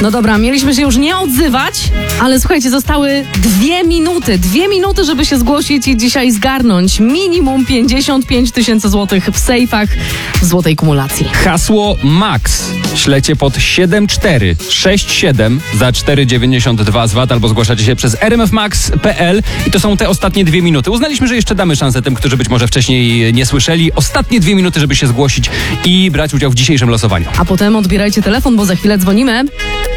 No dobra, mieliśmy się już nie odzywać, ale słuchajcie, zostały 2 minuty. 2 minuty, żeby się zgłosić i dzisiaj zgarnąć minimum 55 000 złotych w sejfach w złotej kumulacji. Hasło MAX ślecie pod 7467 za 4,92 z VAT albo zgłaszacie się przez rmfmax.pl i to są te ostatnie 2 minuty. Uznaliśmy, że jeszcze damy szansę tym, którzy być może wcześniej nie słyszeli. Ostatnie 2 minuty, żeby się zgłosić i brać udział w dzisiejszym losowaniu. A potem odbierajcie telefon, bo za chwilę dzwonimy.